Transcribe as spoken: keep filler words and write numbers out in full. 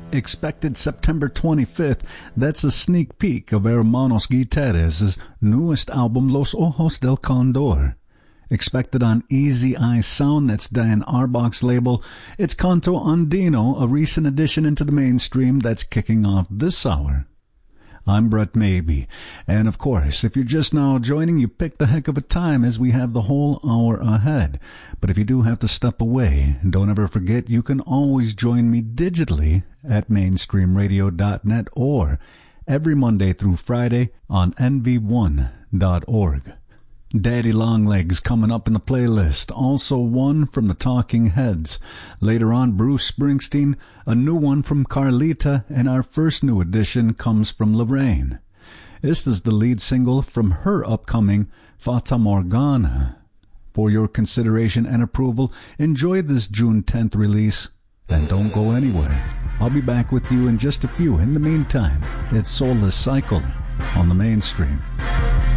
expected September twenty-fifth. That's a sneak peek of Hermanos Guiterres' newest album, Los Ojos del Condor. Expected on Easy Eye Sound, that's Dan Arbach's label. It's Canto Andino, a recent addition into the mainstream that's kicking off this hour. I'm Brett Maybe, and of course, if you're just now joining, you picked a heck of a time as we have the whole hour ahead. But if you do have to step away, don't ever forget you can always join me digitally at mainstream radio dot net or every Monday through Friday on N V one dot org. Daddy Longlegs coming up in the playlist. Also one from the Talking Heads. Later on, Bruce Springsteen, a new one from Carlita, and our first new addition comes from Lorraine. This is the lead single from her upcoming Fata Morgana. For your consideration and approval, enjoy this June tenth release, and don't go anywhere. I'll be back with you in just a few. In the meantime, it's Soulless Cycle on the Mainstream.